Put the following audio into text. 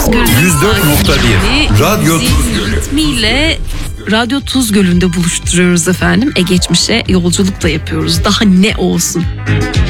104.1 Radyo Tuzgölü ritmiyle Radyo Tuzgölü'nde buluşturuyoruz efendim. Geçmişe yolculuk da yapıyoruz. Daha ne olsun?